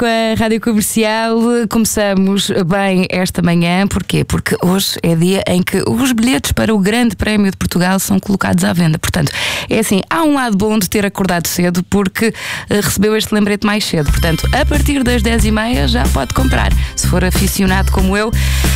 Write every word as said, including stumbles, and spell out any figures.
com a Rádio Comercial. Começamos bem esta manhã. Porquê? Porque hoje é dia em que os bilhetes para o Grande Prémio de Portugal são colocados à venda. Portanto, é assim, há um lado bom de ter acordado cedo, porque uh, recebeu este lembrete mais cedo. Portanto, a partir das dez e meia já pode comprar. Se for aficionado como eu,